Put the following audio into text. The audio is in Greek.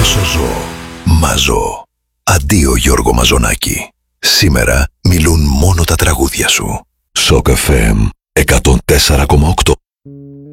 Όσο ζω, μαζώ. Αντίο Γιώργο Μαζονάκη. Σήμερα μιλούν μόνο τα τραγούδια σου. Σοκ FM 104,8.